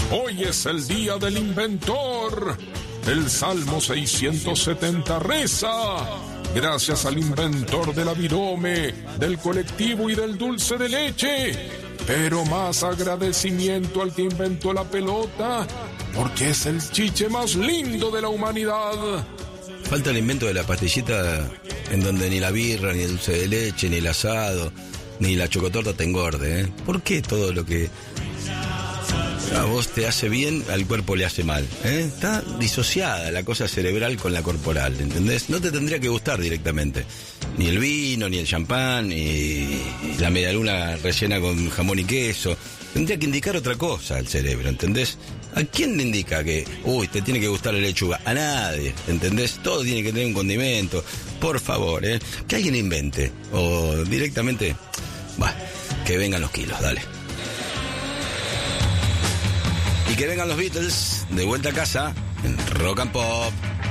Hoy es el día del inventor. El Salmo 670 reza: gracias al inventor de la virome, del colectivo y del dulce de leche. Pero más agradecimiento al que inventó la pelota, porque es el chiche más lindo de la humanidad. Falta el invento de la pastillita en donde ni la birra, ni el dulce de leche, ni el asado, ni la chocotorta te engorde, ¿eh? ¿Por qué todo lo que a vos te hace bien, al cuerpo le hace mal? Está disociada la cosa cerebral con la corporal, ¿entendés? No te tendría que gustar directamente. Ni el vino, ni el champán, ni la medialuna rellena con jamón y queso. Tendría que indicar otra cosa al cerebro, ¿entendés? ¿A quién le indica que, te tiene que gustar la lechuga? A nadie, ¿entendés? Todo tiene que tener un condimento. Por favor, que alguien invente. O directamente, que vengan los kilos, dale. Y que vengan los Beatles de vuelta a casa en Rock and Pop.